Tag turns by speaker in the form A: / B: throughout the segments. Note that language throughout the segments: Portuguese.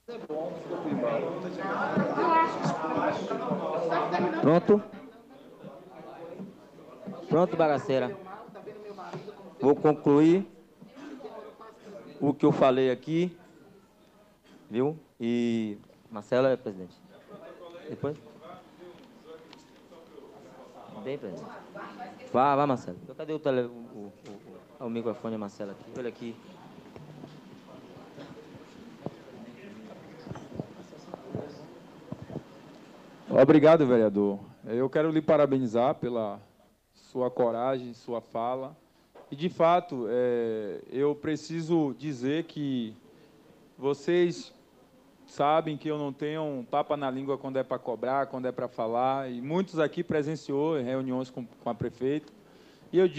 A: Pronto? Pronto, bagaceira. Vou concluir o que eu falei aqui, viu? E Marcelo é presidente. Depois? Bem, presidente. Vá, Marcelo. Cadê o microfone, Marcelo, aqui? Olha aqui.
B: Obrigado, vereador. Eu quero lhe parabenizar pela sua coragem, sua fala. E, de fato, eu preciso dizer que vocês sabem que eu não tenho um papa na língua quando é para cobrar, quando é para falar, e muitos aqui presenciou em reuniões com a prefeita. E eu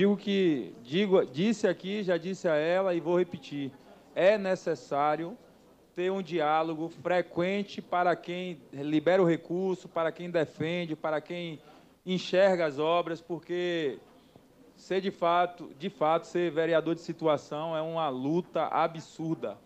B: disse aqui, já disse a ela e vou repetir, é necessário ter um diálogo frequente para quem libera o recurso, para quem defende, para quem enxerga as obras, porque ser de fato, ser vereador de situação é uma luta absurda.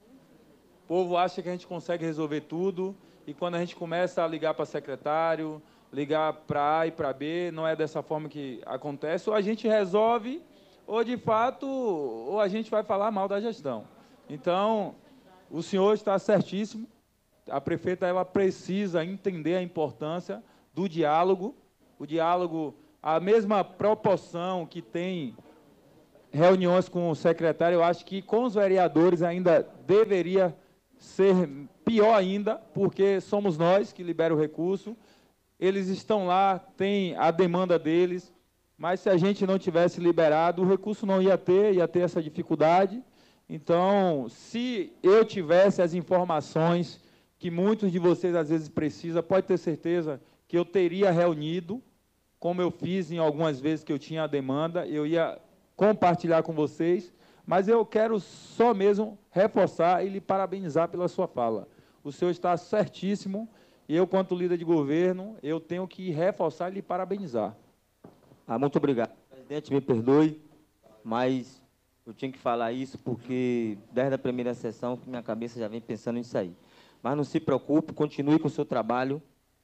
B: O povo acha que a gente consegue resolver tudo e quando a gente começa a ligar para secretário, ligar para A e para B, não é dessa forma que acontece, ou a gente resolve, ou de fato, ou a gente vai falar mal da gestão. Então, o senhor está certíssimo, a prefeita ela precisa entender a importância do diálogo, o diálogo, a mesma proporção que tem reuniões com o secretário, eu acho que com os vereadores ainda deveria ser pior ainda, porque somos nós que libera o recurso, eles estão lá, tem a demanda deles, mas se a gente não tivesse liberado, o recurso não ia ter essa dificuldade. Então, se eu tivesse as informações que muitos de vocês às vezes precisam, pode ter certeza que eu teria reunido, como eu fiz em algumas vezes que eu tinha a demanda, eu ia compartilhar com vocês, mas eu quero só mesmo reforçar e lhe parabenizar pela sua fala. O senhor está certíssimo, e eu, quanto líder de governo, eu tenho que reforçar e lhe parabenizar.
A: Muito obrigado. Presidente, me perdoe, mas eu tinha que falar isso porque, desde a primeira sessão, minha cabeça já vem pensando nisso aí. Mas não se preocupe, continue com o seu trabalho.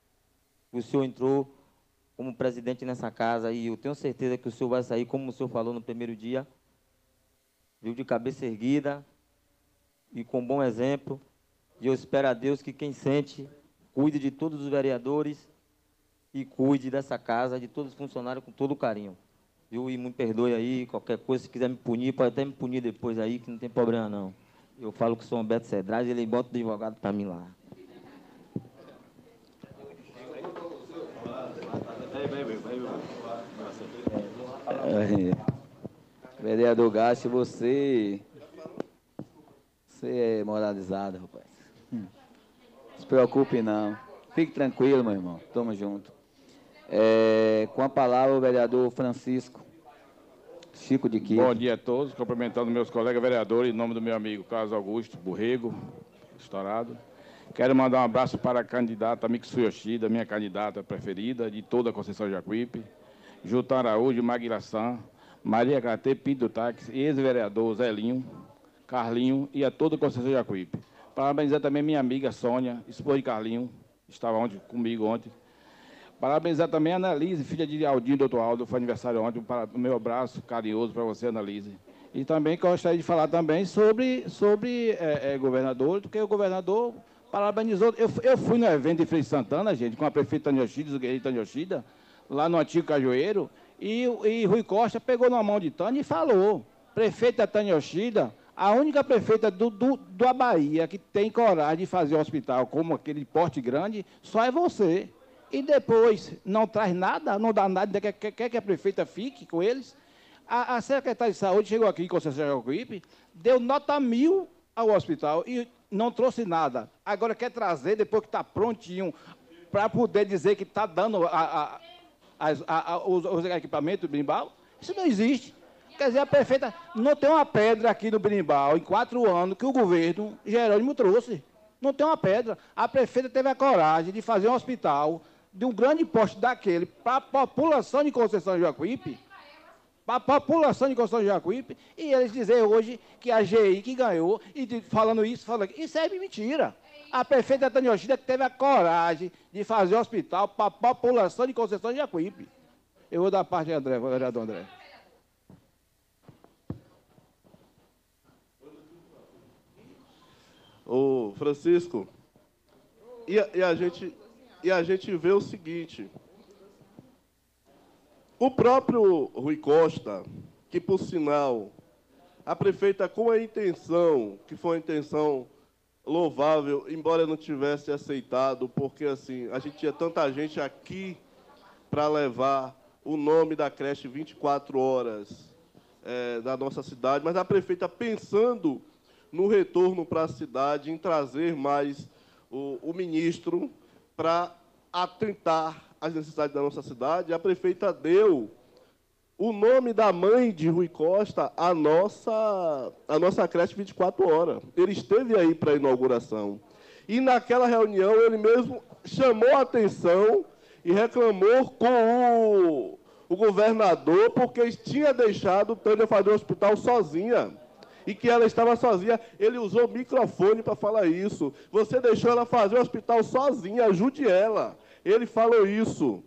A: O senhor entrou como presidente nessa casa e eu tenho certeza que o senhor vai sair, como o senhor falou no primeiro dia, viu, de cabeça erguida e com bom exemplo. E eu espero a Deus que quem sente, cuide de todos os vereadores e cuide dessa casa, de todos os funcionários com todo o carinho. Viu? E me perdoe aí, qualquer coisa, se quiser me punir, pode até me punir depois aí, que não tem problema não. Eu falo que sou um Beto Cedrais e ele bota o advogado para mim lá.
C: Vereador Gasto, você é moralizado, rapaz. Não se preocupe, não. Fique tranquilo, meu irmão. Tamo junto. Com a palavra, o vereador Francisco Chico de Quito.
D: Bom dia a todos. Cumprimentando meus colegas vereadores, em nome do meu amigo Carlos Augusto Borrego, estourado. Quero mandar um abraço para a candidata Mixu Yoshida, minha candidata preferida de toda a Conceição de Jacuípe, Jutan Araújo, Maguiraçã, Maria Catê, Pinto do Táxi, ex-vereador Zelinho, Carlinho e a toda a Conceição de Jacuípe. Parabenizar também minha amiga Sônia, esposa de Carlinho, estava comigo ontem. Parabenizar também a Annalise, filha de Aldinho, doutor Aldo, foi aniversário ontem, o meu abraço carinhoso para você, Annalise. E também gostaria de falar também sobre governador, porque o governador parabenizou. Eu fui no evento de Frei Santana, gente, com a prefeita Tânia Yoshida, o guerreiro Tânia Yoshida, lá no antigo Cajueiro, e Rui Costa pegou na mão de Tânia e falou, prefeita Tânia Yoshida, a única prefeita da Bahia que tem coragem de fazer um hospital como aquele porte grande, só é você. E depois não traz nada, não dá nada, quer que a prefeita fique com eles. A secretária de saúde chegou aqui em Conceição de Jacuípe, deu nota 1000 ao hospital e não trouxe nada. Agora quer trazer, depois que está prontinho, para poder dizer que está dando os equipamentos do Berimbau. Isso não existe. Quer dizer, a prefeita não tem uma pedra aqui no Berimbau, em 4 anos, que o governo Jerônimo trouxe. Não tem uma pedra. A prefeita teve a coragem de fazer um hospital de um grande poste daquele para a população de Conceição de Jacuípe, e eles dizer hoje que a GI que ganhou, e falando isso, isso é mentira.
E: A prefeita Tânia Yoshida que teve a coragem de fazer hospital para a população de Conceição de Jacuípe. Eu vou dar a parte de André, vereador André.
F: Ô, Francisco, e a gente vê o seguinte, o próprio Rui Costa, que, por sinal, a prefeita com a intenção, que foi uma intenção louvável, embora não tivesse aceitado, porque assim, a gente tinha tanta gente aqui para levar o nome da creche 24 horas da nossa cidade, mas a prefeita pensando no retorno para a cidade, em trazer mais o ministro para atentar às necessidades da nossa cidade, a prefeita deu o nome da mãe de Rui Costa à nossa creche 24 horas. Ele esteve aí para a inauguração. E, naquela reunião, ele mesmo chamou a atenção e reclamou com o governador, porque tinha deixado Tânia fazer o hospital sozinha. E que ela estava sozinha. Ele usou o microfone para falar isso. Você deixou ela fazer o hospital sozinha, ajude ela. Ele falou isso.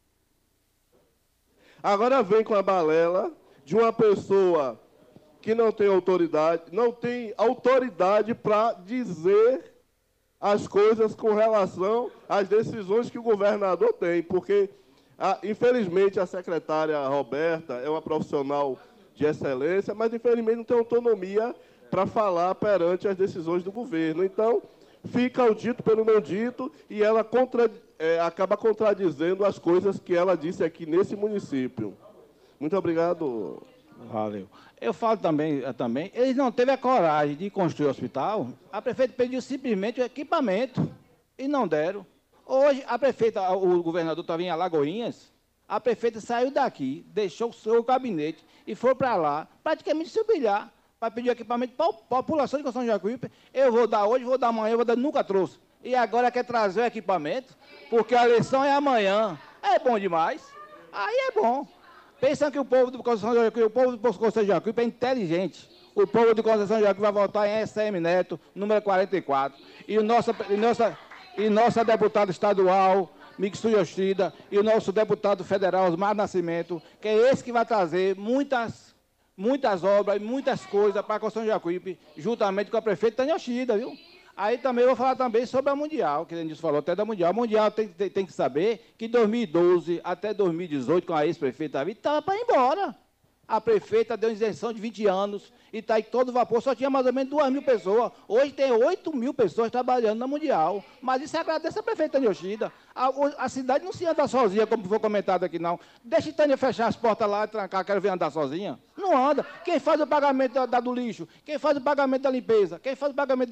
F: Agora vem com a balela de uma pessoa que não tem autoridade para dizer as coisas com relação às decisões que o governador tem, porque, infelizmente, a secretária Roberta é uma profissional de excelência, mas, infelizmente, não tem autonomia para falar perante as decisões do governo. Então, fica o dito pelo não dito e ela acaba contradizendo as coisas que ela disse aqui nesse município. Muito obrigado.
E: Valeu. Eu falo também, eles não teve a coragem de construir o hospital. A prefeita pediu simplesmente o equipamento e não deram. Hoje, o governador estava em Alagoinhas, a prefeita saiu daqui, deixou o seu gabinete e foi para lá, praticamente se humilhar, para pedir equipamento para a população de Conceição de Jacuípe. Eu vou dar hoje, vou dar amanhã, nunca trouxe. E agora quer trazer o equipamento, porque a eleição é amanhã. É bom demais. Aí é bom. Pensam que o povo de Conceição de Jacuípe, é inteligente. O povo de Conceição de Jacuípe vai votar em SM Neto, número 44. E nossa deputada estadual, Mixu Yoshida, e o nosso deputado federal, Osmar Nascimento, que é esse que vai trazer muitas obras, muitas coisas para a Conceição de Jacuípe, juntamente com a prefeita Tânia Yoshida, viu? Aí também eu vou falar também sobre a Mundial, que a gente falou até da Mundial. A Mundial tem que saber que 2012 até 2018, com a ex-prefeita Davi, estava para ir embora. A prefeita deu isenção de 20 anos e está aí todo vapor, só tinha mais ou menos 2.000 pessoas. Hoje tem 8.000 pessoas trabalhando na Mundial. Mas isso agradece a prefeita Yoshida. A cidade não se anda sozinha, como foi comentado aqui, não. Deixa a Tânia fechar as portas lá e trancar, quero ver andar sozinha. Não anda. Quem faz o pagamento do lixo? Quem faz o pagamento da limpeza? Quem faz o pagamento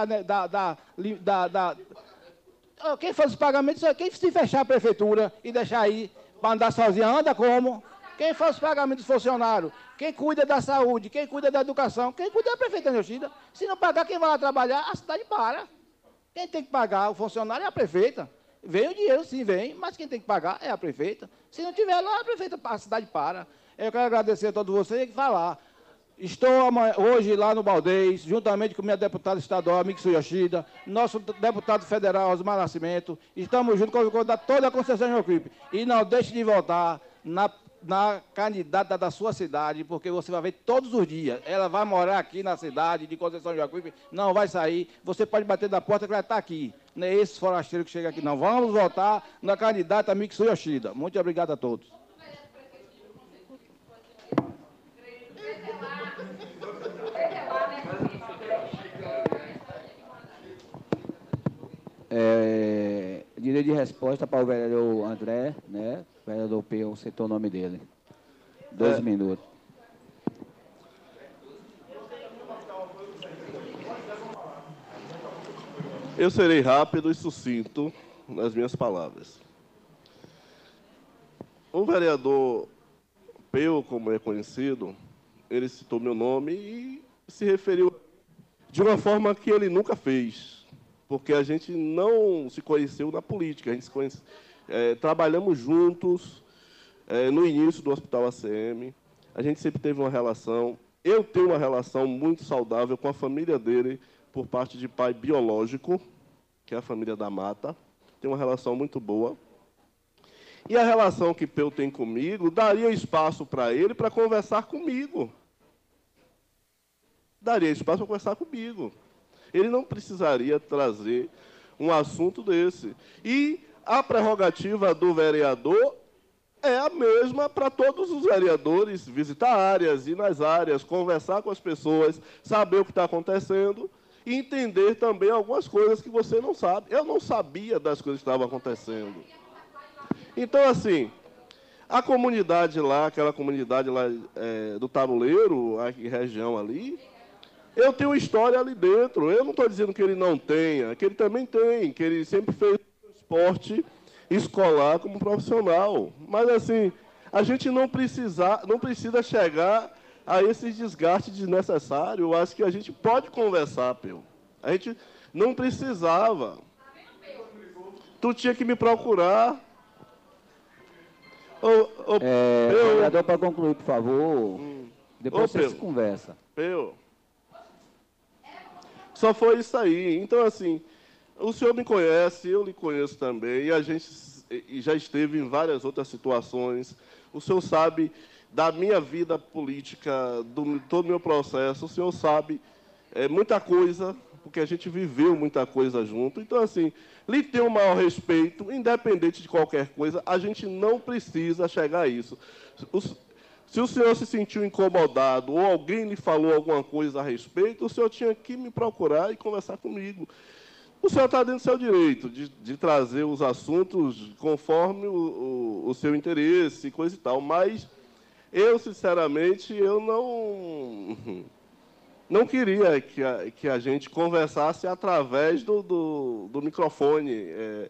E: quem faz os pagamentos? Quem se fechar a prefeitura e deixar aí para andar sozinha, anda como? Quem faz os pagamentos dos funcionários? Quem cuida da saúde? Quem cuida da educação? Quem cuida da prefeita Yoshida? Se não pagar, quem vai lá trabalhar? A cidade para. Quem tem que pagar o funcionário é a prefeita. Vem o dinheiro, sim, vem, mas quem tem que pagar é a prefeita. Se não tiver lá, a cidade para. Eu quero agradecer a todos vocês e falar. Estou hoje lá no Baldez, juntamente com minha deputada estadual, Mixu Yoshida, nosso deputado federal, Osmar Nascimento. Estamos juntos com toda a Conceição de Jacuípe. E não deixe de votar na candidata da sua cidade, porque você vai ver todos os dias. Ela vai morar aqui na cidade de Conceição de Jacuípe, não vai sair. Você pode bater na porta que ela está aqui. Não é esse forasteiro que chega aqui, não. Vamos votar na candidata Mixu Yoshida. Muito obrigado a todos.
C: Direito de resposta para o vereador André, né? O vereador Peu, citou o nome dele. 12 minutos.
F: Eu serei rápido e sucinto nas minhas palavras. O vereador Peu, como é conhecido, ele citou meu nome e se referiu de uma forma que ele nunca fez, porque a gente não se conheceu na política, a gente se conhece, trabalhamos juntos no início do Hospital ACM, a gente sempre teve uma relação, eu tenho uma relação muito saudável com a família dele, por parte de pai biológico, que é a família da Mata. Tem uma relação muito boa. E a relação que Peu tem comigo daria espaço para ele para conversar comigo. Daria espaço para conversar comigo. Ele não precisaria trazer um assunto desse. E a prerrogativa do vereador é a mesma para todos os vereadores: visitar áreas, ir nas áreas, conversar com as pessoas, saber o que está acontecendo e entender também algumas coisas que você não sabe. Eu não sabia das coisas que estavam acontecendo. Então, assim, a comunidade lá, aquela comunidade lá do Tabuleiro, a região ali, eu tenho história ali dentro. Eu não estou dizendo que ele não tenha, que ele também tem, que ele sempre fez esporte escolar como profissional. Mas, assim, a gente não precisa chegar a esse desgaste desnecessário. Eu acho que a gente pode conversar, Peu. A gente não precisava. Tu tinha que me procurar.
C: Vereador, para concluir, por favor. Depois vocês conversam.
F: Peu. Só foi isso aí. Então, assim, o senhor me conhece, eu lhe conheço também, e a gente já esteve em várias outras situações. O senhor sabe da minha vida política, todo o meu processo, o senhor sabe muita coisa, porque a gente viveu muita coisa junto. Então, assim, lhe tenho o maior respeito, independente de qualquer coisa, a gente não precisa chegar a isso. Se o senhor se sentiu incomodado ou alguém lhe falou alguma coisa a respeito, o senhor tinha que me procurar e conversar comigo. O senhor está dentro do seu direito de trazer os assuntos conforme o seu interesse e coisa e tal, mas eu, sinceramente, eu não queria que a gente conversasse através do microfone,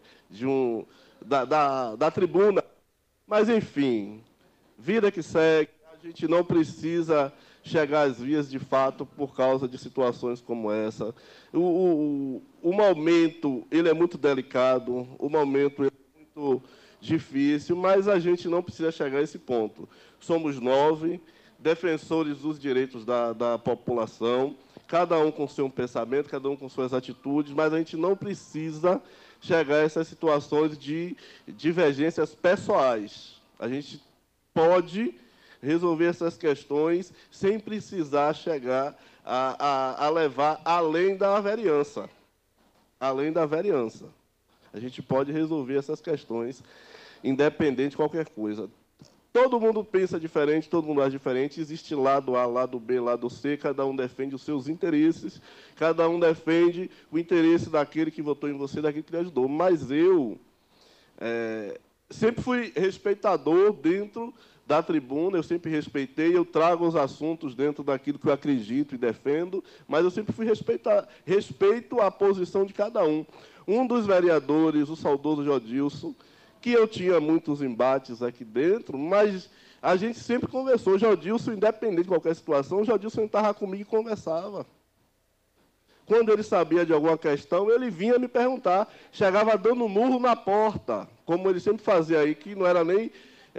F: da tribuna. Mas, enfim, vida que segue, a gente não precisa chegar às vias de fato por causa de situações como essa. O momento, ele é muito delicado, o momento é muito difícil, mas a gente não precisa chegar a esse ponto. Somos 9 defensores dos direitos da população, cada um com seu pensamento, cada um com suas atitudes, mas a gente não precisa chegar a essas situações de divergências pessoais. A gente pode resolver essas questões sem precisar chegar a levar além da variância. Além da variância. A gente pode resolver essas questões independente de qualquer coisa. Todo mundo pensa diferente, todo mundo age diferente, existe lado A, lado B, lado C, cada um defende os seus interesses, cada um defende o interesse daquele que votou em você, daquele que lhe ajudou. Mas eu sempre fui respeitador dentro da tribuna, eu sempre respeitei, eu trago os assuntos dentro daquilo que eu acredito e defendo, mas eu sempre fui respeito a posição de cada um. Um dos vereadores, o saudoso Jodilson, que eu tinha muitos embates aqui dentro, mas a gente sempre conversou. O Jodilson, independente de qualquer situação, o Jodilson estava comigo e conversava. Quando ele sabia de alguma questão, ele vinha me perguntar, chegava dando murro na porta, como ele sempre fazia aí, que não era nem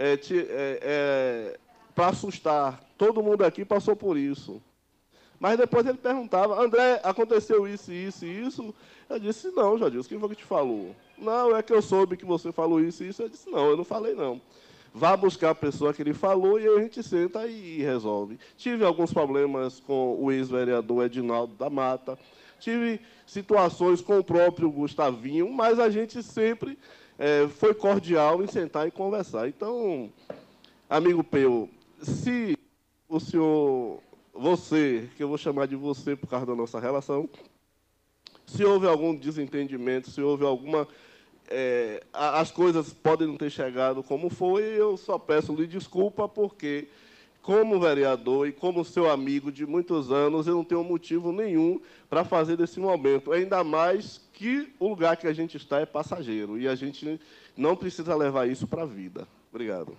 F: para assustar. Todo mundo aqui passou por isso. Mas depois ele perguntava, André, aconteceu isso, isso e isso? Eu disse, não, Jodilson, quem foi que te falou? Não, é que eu soube que você falou isso e isso. Eu disse, não, eu não falei, não. Vá buscar a pessoa que ele falou e aí a gente senta e resolve. Tive alguns problemas com o ex-vereador Edinaldo da Mata, tive situações com o próprio Gustavinho, mas a gente sempre foi cordial em sentar e conversar. Então, amigo Peu, se o senhor, você, que eu vou chamar de você por causa da nossa relação, se houve algum desentendimento, se houve alguma... as coisas podem não ter chegado como foi, eu só peço-lhe desculpa, porque, como vereador e como seu amigo de muitos anos, eu não tenho motivo nenhum para fazer desse momento, ainda mais que o lugar que a gente está é passageiro, e a gente não precisa levar isso para a vida. Obrigado.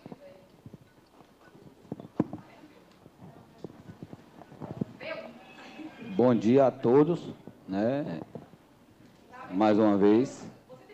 C: Bom dia a todos, né? Mais uma vez.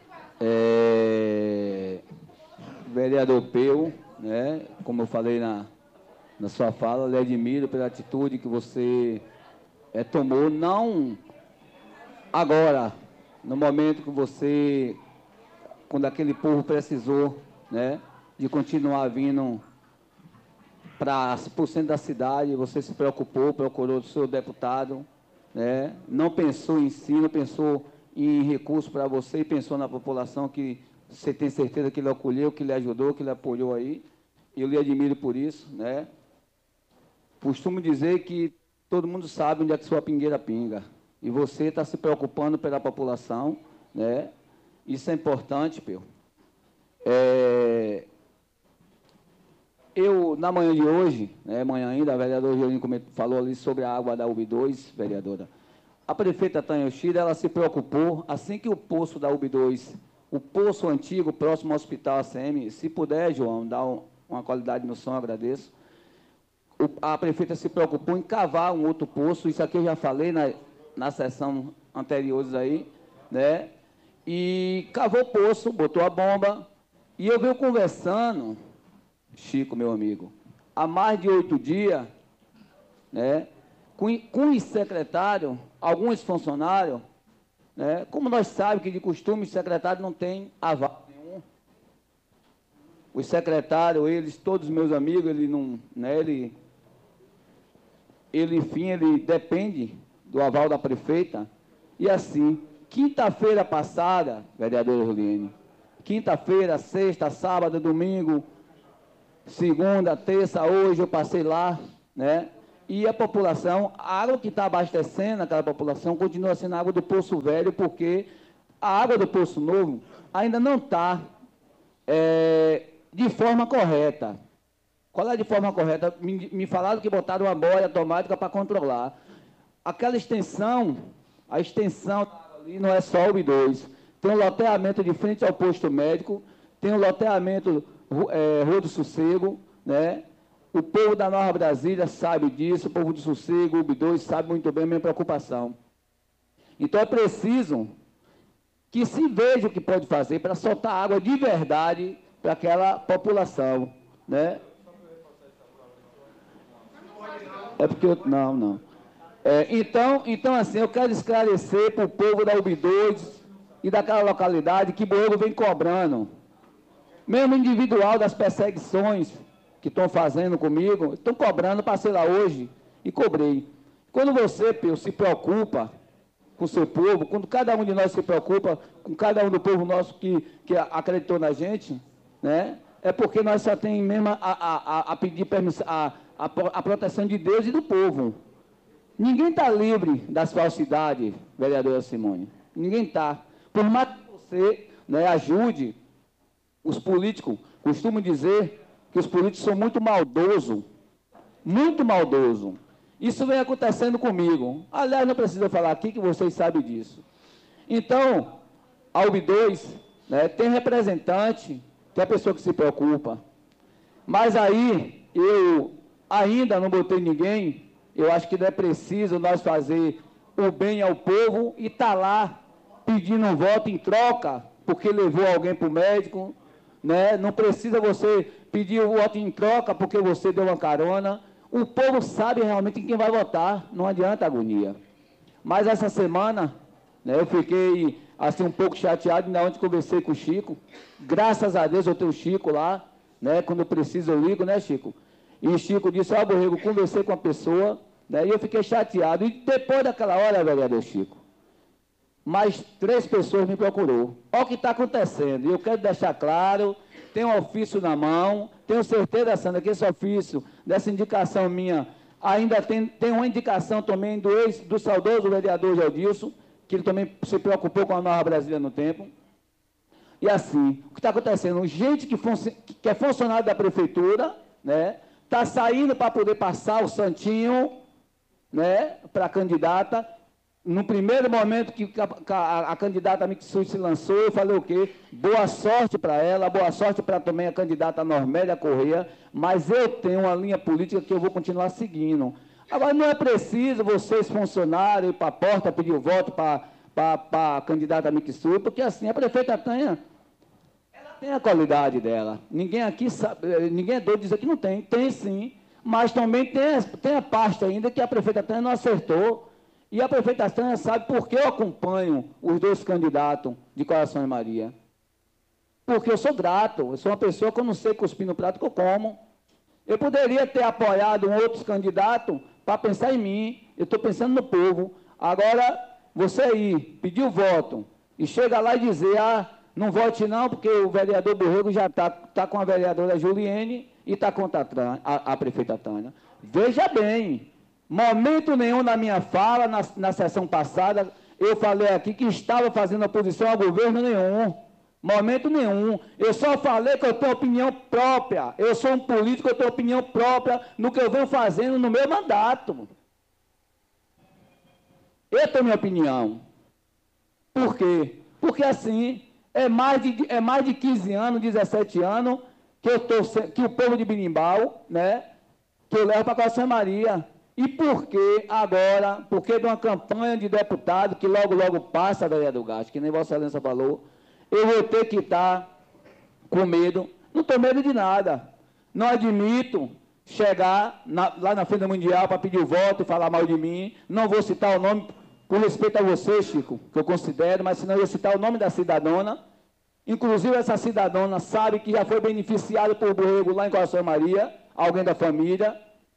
C: Vereador Peu, né? Como eu falei na sua fala, lhe admiro pela atitude que você tomou, não agora, no momento que você, quando aquele povo precisou, né, de continuar vindo para o centro da cidade, você se preocupou, procurou o seu deputado, né, não pensou em si, não pensou em recursos para você, e pensou na população que você tem certeza que ele acolheu, que ele ajudou, que ele apoiou aí. Eu lhe admiro por isso, né? Costumo dizer que todo mundo sabe onde é que sua pingueira pinga. E você está se preocupando pela população, né? Isso é importante, Peu. Eu, na manhã de hoje, né, amanhã ainda, a vereadora Georgina falou ali sobre a água da UB2, vereadora. A prefeita Tânia Yoshida, ela se preocupou, assim que o poço da UB2, o poço antigo, próximo ao hospital ACM, se puder, João, dar uma qualidade no som, agradeço. A prefeita se preocupou em cavar um outro poço, isso aqui eu já falei na sessão anteriores aí, né? E cavou o poço, botou a bomba, e eu venho conversando, Chico, meu amigo, há mais de 8 dias, né? Com os secretários, alguns funcionários, né? Como nós sabemos que de costume os secretários não têm aval nenhum. Os secretários, eles, todos meus amigos, ele não, né? Enfim, ele depende do aval da prefeita. E assim, quinta-feira passada, vereadora Juliane, quinta-feira, sexta, sábado, domingo, segunda, terça, hoje eu passei lá, né? E a população, a água que está abastecendo aquela população continua sendo a água do Poço Velho, porque a água do Poço Novo ainda não está de forma correta. Qual é de forma correta? Me falaram que botaram uma boia automática para controlar. Aquela extensão, a extensão ali não é só o UB2. Tem um loteamento de frente ao posto médico, tem um loteamento Rua do Sossego, né? O povo da Nova Brasília sabe disso, o povo do Sossego, o UB2, sabe muito bem a minha preocupação. Então é preciso que se veja o que pode fazer para soltar água de verdade para aquela população, né? É porque eu... Não. Então, assim, eu quero esclarecer para o povo da UB2 e daquela localidade que Borrego vem cobrando. Mesmo individual das perseguições que estão fazendo comigo, estão cobrando, passei lá hoje e cobrei. Quando você, Peu, se preocupa com o seu povo, quando cada um de nós se preocupa com cada um do povo nosso que acreditou na gente, né, é porque nós só tem mesmo a pedir permissão, a proteção de Deus e do povo. Ninguém está livre das falsidades, vereadora Simone. Ninguém está. Por mais que você, né, ajude, os políticos costumam dizer que os políticos são muito maldosos. Muito maldosos. Isso vem acontecendo comigo. Aliás, não preciso falar aqui que vocês sabem disso. Então, a UB2, né, tem representante, tem a pessoa que se preocupa. Mas aí, eu ainda não botei ninguém. Eu acho que não é preciso nós fazer o bem ao povo e estar lá pedindo um voto em troca, porque levou alguém para o médico, né? Não precisa você pedir o voto em troca porque você deu uma carona. O povo sabe realmente em quem vai votar, não adianta agonia. Mas essa semana, né, eu fiquei assim um pouco chateado, ainda ontem conversei com o Chico. Graças a Deus eu tenho o Chico lá, né? Quando eu preciso eu ligo, né, Chico? E o Chico disse, ó, Borrego, conversei com a pessoa, né, e eu fiquei chateado. E depois daquela hora, vereador Chico, mais 3 pessoas me procurou. Olha o que está acontecendo. E eu quero deixar claro, tenho um ofício na mão, tenho certeza, Sandra, que esse ofício, dessa indicação minha, ainda tem uma indicação também do saudoso vereador Geldilson, que ele também se preocupou com a Nova Brasília no tempo. E assim, o que está acontecendo? Gente que é funcionário da prefeitura, né, está saindo para poder passar o santinho, né, para a candidata. No primeiro momento que a candidata Mitsui se lançou, eu falei o quê? Boa sorte para ela, boa sorte para também a candidata Normélia Corrêa, mas eu tenho uma linha política que eu vou continuar seguindo. Agora, não é preciso vocês, funcionários, ir para a porta pedir o voto para a candidata Mitsui, porque assim, a prefeita Tânia, ela tem a qualidade dela. Ninguém aqui sabe, ninguém é doido de dizer que não tem. Tem sim, mas também tem a parte ainda que a prefeita Tânia não acertou. E a prefeita Tânia sabe por que eu acompanho os dois candidatos de Coração e Maria. Porque eu sou grato, eu sou uma pessoa que eu não sei cuspir no prato que eu como. Eu poderia ter apoiado um outro candidato para pensar em mim, eu estou pensando no povo. Agora, você ir, pedir o voto, e chega lá e dizer, não vote não, porque o vereador Borrego já está com a vereadora Juliene e está contra a prefeita Tânia. Veja bem, momento nenhum na minha fala, na sessão passada, eu falei aqui que estava fazendo oposição ao governo nenhum. Momento nenhum. Eu só falei que eu tenho opinião própria. Eu sou um político, eu tenho opinião própria no que eu venho fazendo no meu mandato. Eu tenho minha opinião. Por quê? Porque assim, é mais de 15 anos, 17 anos, que o povo de Birimbau, né, que eu levo para Coração Maria. E por que agora, porque de uma campanha de deputado, que logo, logo passa, vereador Gasto, que nem Vossa Excelência falou, eu vou ter que estar com medo. Não tenho medo de nada. Não admito chegar lá na frente do Mundial para pedir o voto e falar mal de mim. Não vou citar o nome, por respeito a você, Chico, que eu considero, mas senão eu vou citar o nome da cidadona. Inclusive, essa cidadona sabe que já foi beneficiada por Borrego lá em Coração Maria, alguém da família.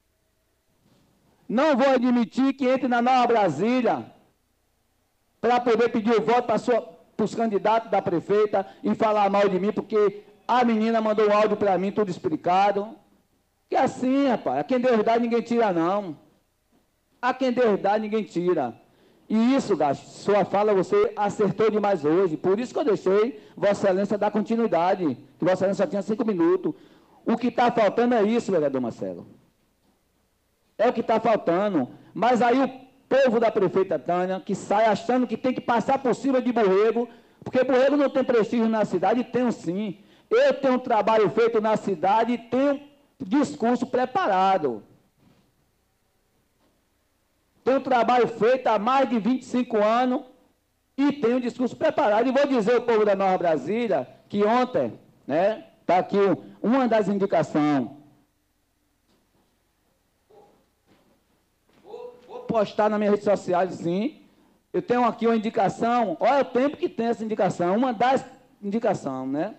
C: Não vou admitir que entre na Nova Brasília para poder pedir o voto para os candidatos da prefeita e falar mal de mim, porque a menina mandou um áudio para mim, tudo explicado. Que assim, rapaz, a quem Deus dá, ninguém tira, não. A quem Deus dá, ninguém tira. E isso, Gasto, sua fala você acertou demais hoje. Por isso que eu deixei Vossa Excelência dar continuidade, que Vossa Excelência só tinha 5 minutos. O que está faltando é isso, vereador Marcelo. É o que está faltando. Mas aí o povo da prefeita Tânia, que sai achando que tem que passar por cima de Borrego, porque Borrego não tem prestígio na cidade, e tenho sim. Eu tenho um trabalho feito na cidade e tenho discurso preparado. Tenho um trabalho feito há mais de 25 anos e tenho um discurso preparado. E vou dizer ao povo da Nova Brasília que ontem, né, está aqui uma das indicações. Vou postar nas minhas redes sociais, sim. Eu tenho aqui uma indicação. Olha o tempo que tem essa indicação. Uma das indicações, né?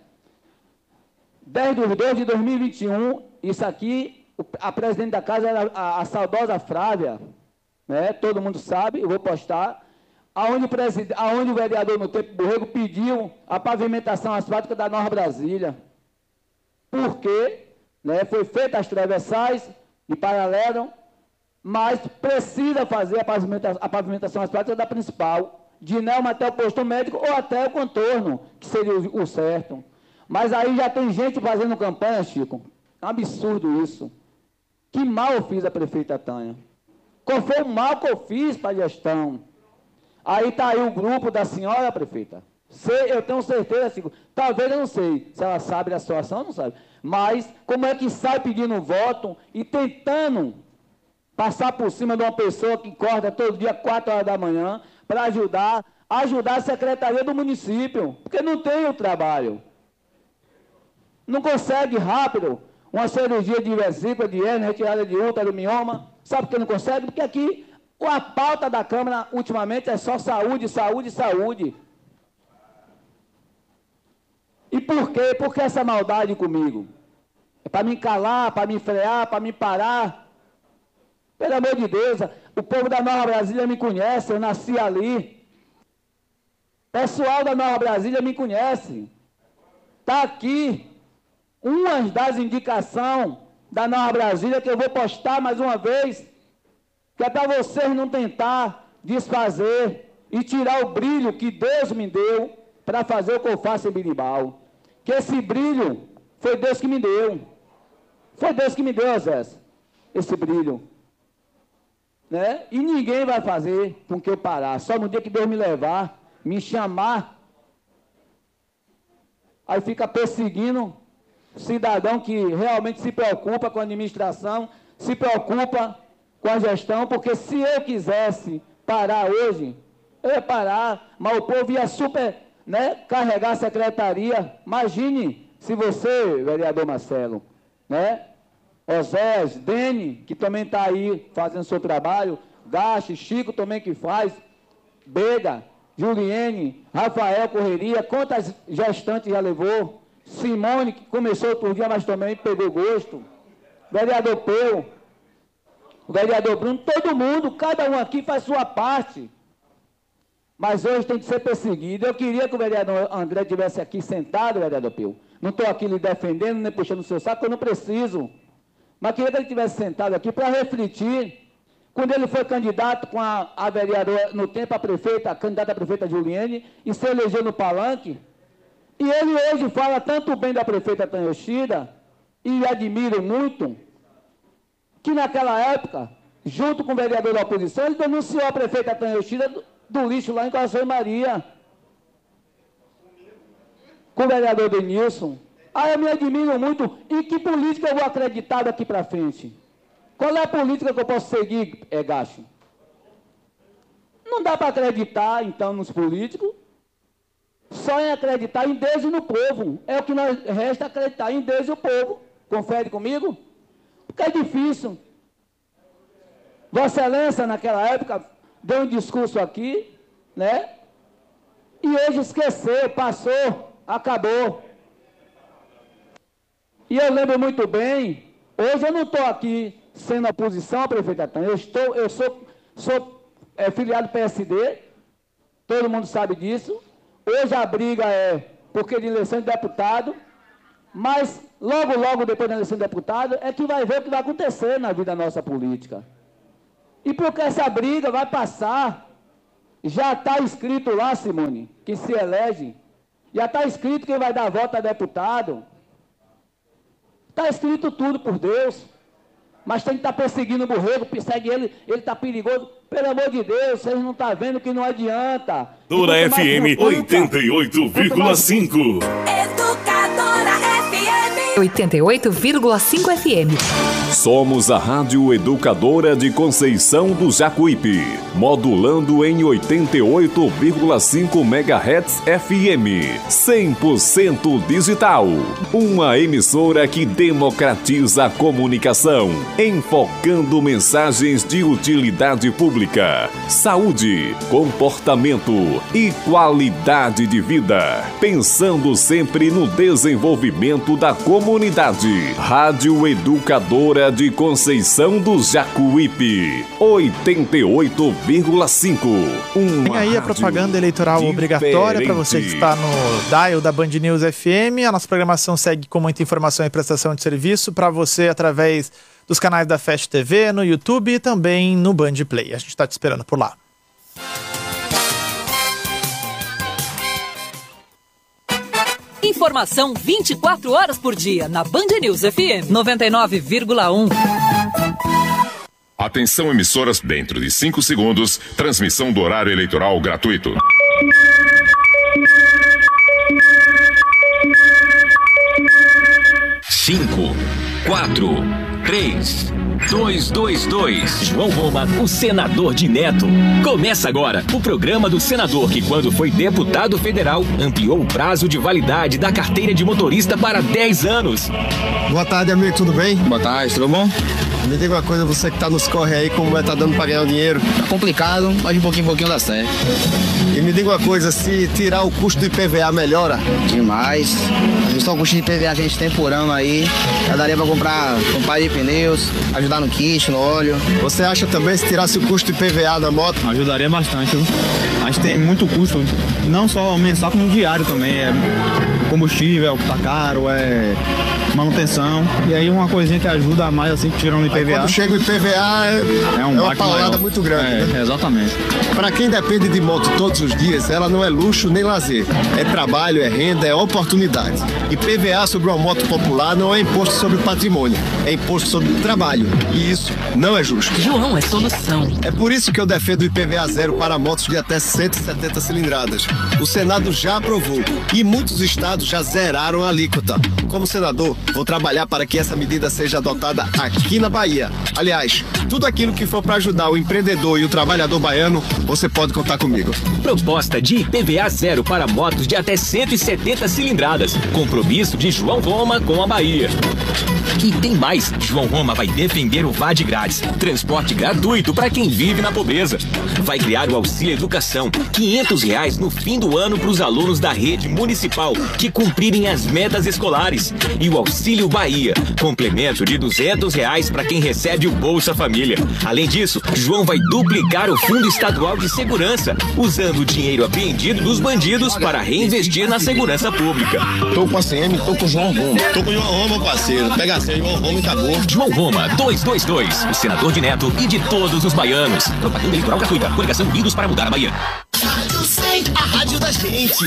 C: 10/2/2021, isso aqui, a presidente da casa era a saudosa Flávia, né? Todo mundo sabe, eu vou postar, aonde o vereador no tempo Borrego pediu a pavimentação asfáltica da Nova Brasília. Porque, né, foi feita as travessais de paralelo, mas precisa fazer a pavimentação asfáltica da principal, de Nelma até o posto médico ou até o contorno, que seria o certo. Mas aí já tem gente fazendo campanha, Chico. É um absurdo isso. Que mal eu fiz a prefeita Tânia. Qual foi o mal que eu fiz para a gestão? Aí está aí o grupo da senhora, prefeita. Eu tenho certeza, Chico. Talvez eu não sei se ela sabe da situação, não sabe. Mas como é que sai pedindo voto e tentando passar por cima de uma pessoa que acorda todo dia 4 horas da manhã para ajudar a secretaria do município? Porque não tem o trabalho. Não consegue rápido uma cirurgia de vesícula, de hérnia, retirada de útero, mioma. Sabe por que não consegue? Porque aqui a pauta da Câmara, ultimamente, é só saúde, saúde, saúde. E por quê? Por que essa maldade comigo? É para me calar, para me frear, para me parar? Pelo amor de Deus, o povo da Nova Brasília me conhece, eu nasci ali. O pessoal da Nova Brasília me conhece. Está aqui uma das indicações da Nova Brasília, que eu vou postar mais uma vez, que é para vocês não tentar desfazer e tirar o brilho que Deus me deu para fazer o que eu faço em Birimbau. Que esse brilho foi Deus que me deu. Foi Deus que me deu, Zé, esse brilho. Né? E ninguém vai fazer com que eu parar. Só no dia que Deus me levar, me chamar, aí fica perseguindo cidadão que realmente se preocupa com a administração, se preocupa com a gestão, porque se eu quisesse parar hoje, eu ia parar, mas o povo ia carregar a secretaria. Imagine se você, vereador Marcelo, né, Osés, Dene, que também está aí fazendo seu trabalho, Gache, Chico também que faz, Bega, Juliene, Rafael Correria, quantas gestantes já levou? Simone, que começou outro dia, mas também pegou gosto. Vereador Peu, o vereador Bruno, todo mundo, cada um aqui faz sua parte. Mas hoje tem que ser perseguido. Eu queria que o vereador André estivesse aqui sentado, vereador Peu. Não estou aqui lhe defendendo, nem puxando o seu saco, eu não preciso. Mas queria que ele estivesse sentado aqui para refletir. Quando ele foi candidato com a vereadora, no tempo a prefeita, a candidata a prefeita Juliene, e se elegeu no palanque. E ele hoje fala tanto bem da prefeita Tânia Yoshida, e admiro muito, que naquela época, junto com o vereador da oposição, ele denunciou a prefeita Tânia Yoshida do lixo lá em Coração de Maria. Com o vereador Denilson. Aí eu me admiro muito. E que política eu vou acreditar daqui para frente? Qual é a política que eu posso seguir, Gacho? Não dá para acreditar, então, nos políticos. Só em acreditar em Deus e no povo. É o que nós resta acreditar em Deus e o povo. Confere comigo? Porque é difícil. Vossa Excelência, naquela época, deu um discurso aqui, né? E hoje esqueceu, passou, acabou. E eu lembro muito bem, hoje eu não estou aqui sendo oposição à prefeita Tânia, eu sou filiado do PSD, todo mundo sabe disso. Hoje a briga é porque de eleição de deputado, mas logo depois da eleição de deputado é que vai ver o que vai acontecer na vida nossa política. E porque essa briga vai passar, já está escrito lá, Simone, que se elege, já está escrito quem vai dar voto a deputado, está escrito tudo por Deus, mas tem que estar perseguindo o Borrego, persegue ele está perigoso, pelo amor de Deus, vocês não estão vendo que não adianta.
G: Dura FM 88,5.
H: Educadora FM 88,5 FM.
G: Somos a Rádio Educadora de Conceição do Jacuípe, modulando em 88,5 MHz FM, 100% digital. Uma emissora que democratiza a comunicação, enfocando mensagens de utilidade pública, saúde, comportamento e qualidade de vida, pensando sempre no desenvolvimento da comunidade. Rádio Educadora de Conceição do Jacuípe, 88,5.
I: Tem aí a propaganda eleitoral obrigatória para você que está no dial da Band News FM. A nossa programação segue com muita informação e prestação de serviço para você através dos canais da Fast TV, no YouTube e também no Band Play. A gente está te esperando por lá.
H: Informação 24 horas por dia na Band News FM 99,1.
J: Atenção, emissoras, dentro de 5 segundos, transmissão do horário eleitoral gratuito.
K: 5, 4, 3, 2, 2, 2. João Roma, o senador de Neto. Começa agora o programa do senador que, quando foi deputado federal, ampliou o prazo de validade da carteira de motorista para 10 anos.
L: Boa tarde, amigo, tudo bem?
M: Boa tarde, tudo bom?
L: Me diga uma coisa, você que tá nos corre aí, como vai estar dando pra ganhar o dinheiro?
M: Tá complicado, mas de pouquinho em pouquinho dá certo.
L: E me diga uma coisa, se tirar o custo do IPVA melhora?
M: Demais. Só o custo de IPVA a gente tem por ano aí, já daria pra comprar um par de pneus, ajudar no kit, no óleo.
L: Você acha também se tirasse o custo do IPVA da moto?
N: Ajudaria bastante, viu? A gente tem muito custo, não só mensal como diário também, combustível que tá caro, manutenção, e aí uma coisinha que ajuda mais assim, tirando o IPVA. Aí
L: quando chega o IPVA é uma paulada muito grande, né?
N: Exatamente.
L: Para quem depende de moto todos os dias, ela não é luxo nem lazer, é trabalho, é renda, é oportunidade. IPVA sobre uma moto popular não é imposto sobre o patrimônio, é imposto sobre o trabalho, e isso não é justo.
H: João é solução.
L: É por isso que eu defendo o IPVA zero para motos de até 170 cilindradas. O Senado já aprovou e muitos estados já zeraram a alíquota. Como senador, vou trabalhar para que essa medida seja adotada aqui na Bahia. Aliás, tudo aquilo que for para ajudar o empreendedor e o trabalhador baiano, você pode contar comigo.
K: Proposta de IPVA zero para motos de até 170 cilindradas. Compromisso de João Roma com a Bahia. E tem mais, João Roma vai defender o VAD grátis, transporte gratuito para quem vive na pobreza. Vai criar o Auxílio Educação, R$500 no fim do ano para os alunos da rede municipal que cumprirem as metas escolares. E o Auxílio Bahia, complemento de R$200 para quem recebe o Bolsa Família. Além disso, João vai duplicar o Fundo Estadual de Segurança, usando o dinheiro apreendido dos bandidos para reinvestir na segurança pública.
L: Tô com a CM, tô com o João Roma. Tô com o João Roma, parceiro. Pega a senha, João Roma e acabou.
K: João Roma 222, o senador de Neto e de todos os baianos. Propaganda eleitoral gratuita. Coligação Unidos para mudar a Bahia.
L: Rádio 100, a rádio da gente.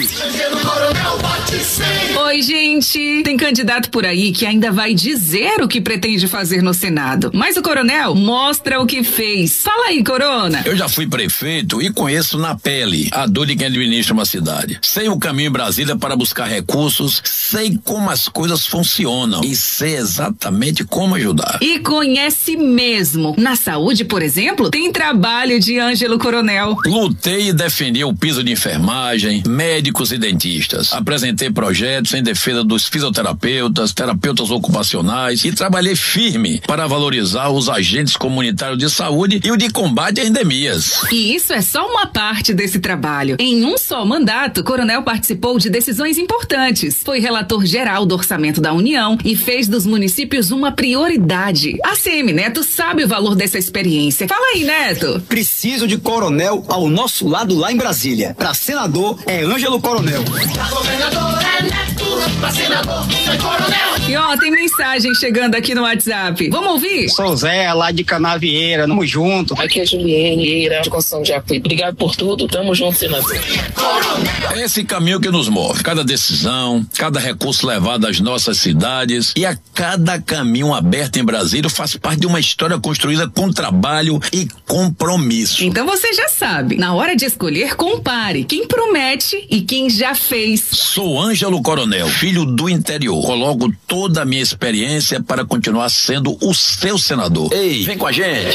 H: Oi, gente. Tem candidato por aí que ainda vai dizer o que pretende fazer no Senado. Mas o Coronel mostra o que fez. Fala aí, Corona.
O: Eu já fui prefeito e conheço na pele a dor de quem administra uma cidade. Sei o caminho em Brasília para buscar recursos, sei como as coisas funcionam e sei exatamente como ajudar.
H: E conhece mesmo. Na saúde, por exemplo, tem trabalho de Ângelo Coronel.
O: Lutei e defendi o piso de enfermagem, médicos e dentistas. Apresentei projetos em defesa dos fisioterapeutas, terapeutas ocupacionais e trabalhei firme para valorizar os agentes comunitários de saúde e o de combate a endemias.
H: E isso é só uma parte desse trabalho. Em um só mandato, Coronel participou de decisões importantes. Foi relator geral do orçamento da União e fez dos municípios uma prioridade. A CM Neto sabe o valor dessa experiência. Fala aí, Neto.
P: Preciso de Coronel ao nosso lado lá em Brasília. Pra senador é Ângelo Coronel.
H: Pra governador é Neto, pra senador é Coronel. E ó, tem mensagem chegando aqui no WhatsApp. Vamos ouvir?
P: Sou Zé, lá de Canavieira, tamo junto.
Q: Aqui é Juliene, de Construção de Jacuí. Obrigado por tudo, tamo junto, senador.
O: É esse caminho que nos move. Cada decisão, cada recurso levado às nossas cidades e a cada caminho aberto em Brasília faz parte de uma história construída com trabalho e compromisso.
H: Então você já sabe, na hora de escolher, compare quem promete e quem já fez.
O: Sou Ângelo Coronel, filho do interior. Coloco toda a minha experiência para continuar sendo o seu senador. Ei, vem com a gente.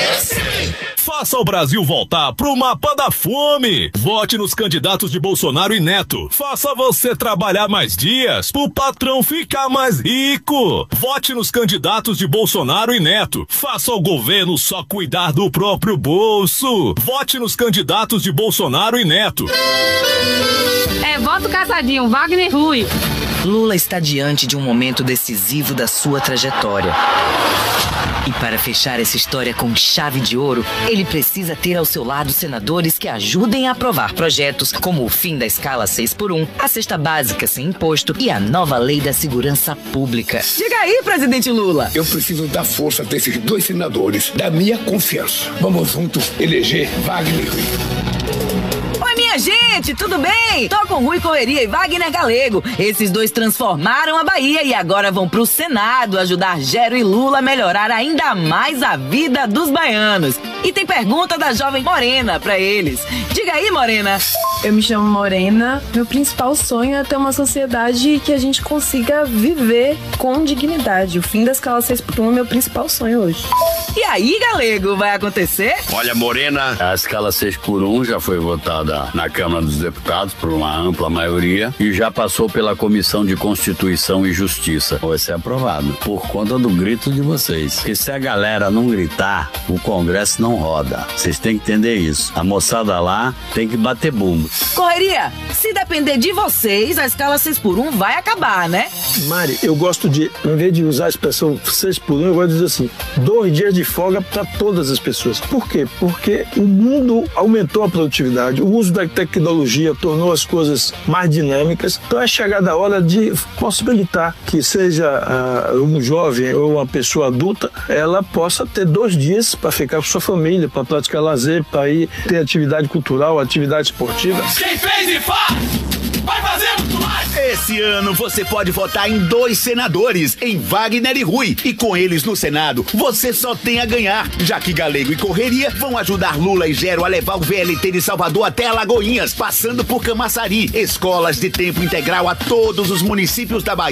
R: Faça o Brasil voltar pro mapa da fome. Vote nos candidatos de Bolsonaro e Neto. Faça você trabalhar mais dias pro patrão ficar mais rico. Vote nos candidatos de Bolsonaro e Neto. Faça o governo só cuidar do próprio bolso. Vote nos candidatos de Bolsonaro e Neto.
S: É voto casadinho, Wagner Rui.
T: Lula está diante de um momento decisivo da sua trajetória. E para fechar essa história com chave de ouro, ele precisa ter ao seu lado senadores que ajudem a aprovar projetos como o fim da escala 6x1, a cesta básica sem imposto e a nova lei da segurança pública.
H: Diga aí, presidente Lula.
U: Eu preciso da força desses dois senadores, da minha confiança. Vamos juntos eleger Wagner Rui.
T: Oi, minha gente, tudo bem? Tô com Rui Correria e Wagner Galego. Esses dois transformaram a Bahia e agora vão pro Senado ajudar Gero e Lula a melhorar ainda mais a vida dos baianos. E tem pergunta da jovem Morena pra eles. Diga aí, Morena.
V: Eu me chamo Morena. Meu principal sonho é ter uma sociedade que a gente consiga viver com dignidade. O fim da escala 6x1 é meu principal sonho hoje.
T: E aí, Galego, vai acontecer?
W: Olha, Morena, a escala 6x1 já foi votada na Câmara dos Deputados por uma ampla maioria e já passou pela Comissão de Constituição e Justiça. Vai ser aprovado por conta do grito de vocês. Porque se a galera não gritar, o Congresso não roda. Vocês têm que entender isso. A moçada lá tem que bater bumbo.
T: Correria, se depender de vocês, a escala 6x1 vai acabar, né?
X: Mari, eu gosto de, em vez de usar a expressão 6x1, eu gosto de dizer assim, 2 dias de folga para todas as pessoas. Por quê? Porque o mundo aumentou a produtividade, o uso da tecnologia tornou as coisas mais dinâmicas, então é chegada a hora de possibilitar que seja um jovem ou uma pessoa adulta, ela possa ter 2 dias para ficar com sua família, para praticar lazer, para ir ter atividade cultural, atividade esportiva.
Y: Quem fez e faz, vai fazer muito mais!
Z: Esse ano você pode votar em 2 senadores, em Wagner e Rui. E com eles no Senado, você só tem a ganhar, já que Galego e Correria vão ajudar Lula e Gero a levar o VLT de Salvador até Alagoinhas, passando por Camaçari. Escolas de tempo integral a todos os municípios da Bahia.